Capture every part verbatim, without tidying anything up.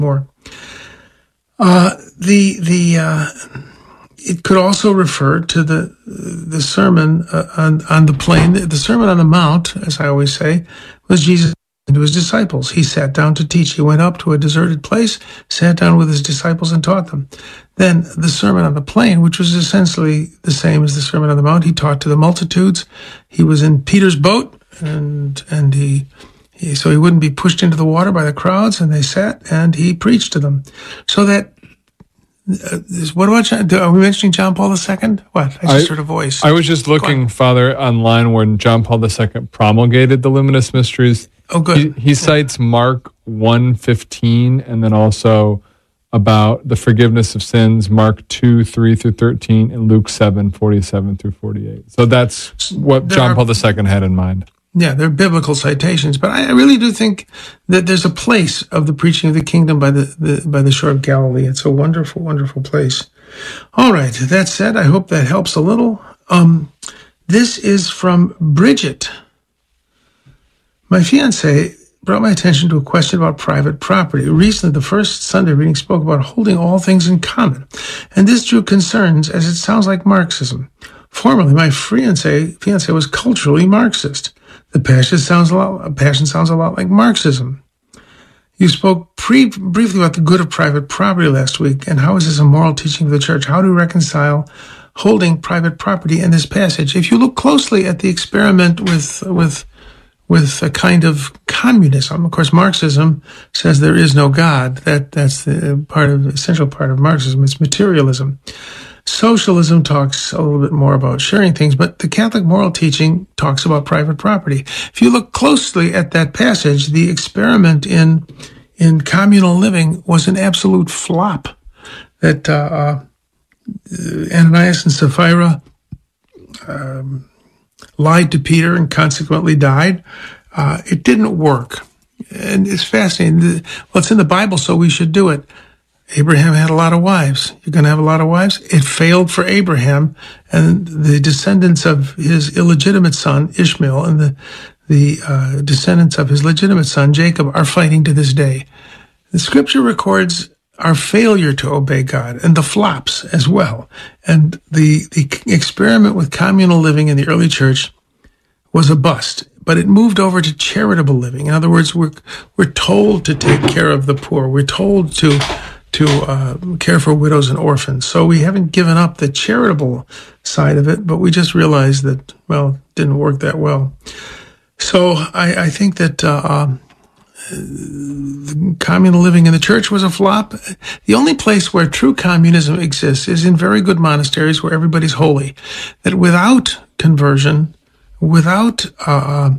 more. Uh, the the uh, it could also refer to the the sermon uh, on on the plain. The Sermon on the Mount, as I always say, was Jesus to his disciples. He sat down to teach. He went up to a deserted place, sat down with his disciples, and taught them. Then the Sermon on the Plain, which was essentially the same as the Sermon on the Mount, he taught to the multitudes. He was in Peter's boat, and and he. He, so he wouldn't be pushed into the water by the crowds, and they sat, and he preached to them. So that, uh, is, what about, John, are we mentioning John Paul the Second? What? I just I, heard a voice. I was just looking, Father, online when John Paul the Second promulgated the Luminous Mysteries. Oh, good. He, he cites Mark one fifteen, and then also about the forgiveness of sins, Mark two, three through thirteen, and Luke seven, forty-seven through forty-eight. So that's what there John are, Paul the Second had in mind. Yeah, they're biblical citations, but I really do think that there's a place of the preaching of the kingdom by the, the by the shore of Galilee. It's a wonderful, wonderful place. All right, that said, I hope that helps a little. Um, this is from Bridget. My fiance brought my attention to a question about private property. Recently, the first Sunday reading spoke about holding all things in common, and this drew concerns as it sounds like Marxism. Formerly, my fiance, fiance was culturally Marxist. The passion sounds a lot. Passion sounds a lot like Marxism. You spoke pre- briefly about the good of private property last week, and how is this a moral teaching of the church? How do we reconcile holding private property in this passage? If you look closely at the experiment with with with a kind of communism, of course, Marxism says there is no God. That that's the part of essential part of Marxism. It's materialism. Socialism talks a little bit more about sharing things, but the Catholic moral teaching talks about private property. If you look closely at that passage, the experiment in in communal living was an absolute flop. That uh, uh, Ananias and Sapphira um, lied to Peter and consequently died. Uh, it didn't work, and it's fascinating. Well, it's in the Bible, so we should do it. Abraham had a lot of wives. You're going to have a lot of wives? It failed for Abraham, and the descendants of his illegitimate son, Ishmael, and the the uh, descendants of his legitimate son, Jacob, are fighting to this day. The scripture records our failure to obey God, and the flops as well. And the, the experiment with communal living in the early church was a bust, but it moved over to charitable living. In other words, we're we're told to take care of the poor. We're told to to uh, care for widows and orphans. So we haven't given up the charitable side of it, but we just realized that, well, it didn't work that well. So I, I think that uh, um, communal living in the church was a flop. The only place where true communism exists is in very good monasteries where everybody's holy. That without conversion, without uh,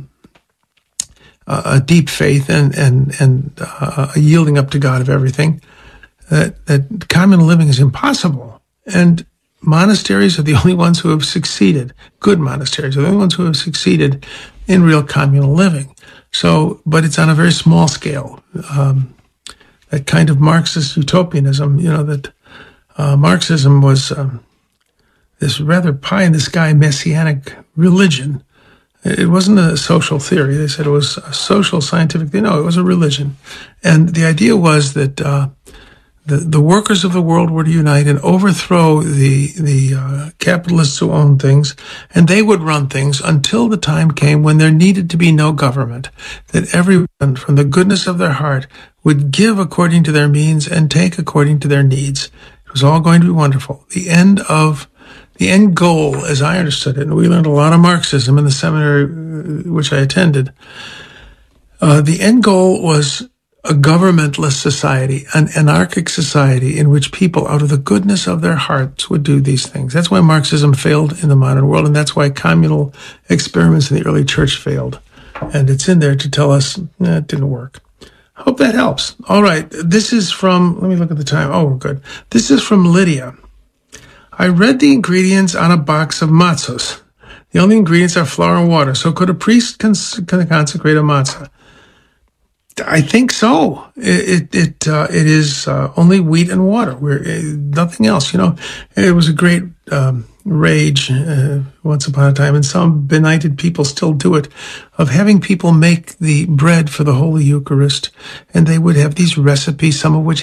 a deep faith and and and uh, a yielding up to God of everything, that, that communal living is impossible. And monasteries are the only ones who have succeeded. Good monasteries are the only ones who have succeeded in real communal living. So, but it's on a very small scale. Um, that kind of Marxist utopianism, you know, that uh, Marxism was um, this rather pie-in-the-sky messianic religion. It wasn't a social theory. They said it was a social scientific theory. No, it was a religion. And the idea was that uh, the, the workers of the world were to unite and overthrow the the uh, capitalists who owned things, and they would run things until the time came when there needed to be no government, that everyone from the goodness of their heart would give according to their means and take according to their needs. It was all going to be wonderful. The end of The end goal, as I understood it, and we learned a lot of Marxism in the seminary which I attended, uh, the end goal was a governmentless society, an anarchic society in which people, out of the goodness of their hearts, would do these things. That's why Marxism failed in the modern world, and that's why communal experiments in the early church failed. And it's in there to tell us eh, it didn't work. I hope that helps. All right, this is from, let me look at the time. Oh, we're good. This is from Lydia. I read the ingredients on a box of matzos. The only ingredients are flour and water. So could a priest cons- consecrate a matzah? I think so. It it it, uh, it is uh, only wheat and water. We're uh, nothing else. You know, it was a great um, rage uh, once upon a time, and some benighted people still do it, of having people make the bread for the Holy Eucharist, and they would have these recipes, some of which